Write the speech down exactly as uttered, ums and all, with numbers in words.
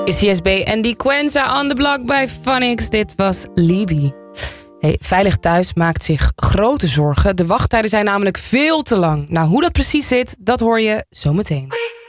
C S B en die Quenza on the block bij Phonics. Dit was Libby. Hey, Veilig Thuis maakt zich grote zorgen. De wachttijden zijn namelijk veel te lang. Nou, hoe dat precies zit, dat hoor je zometeen.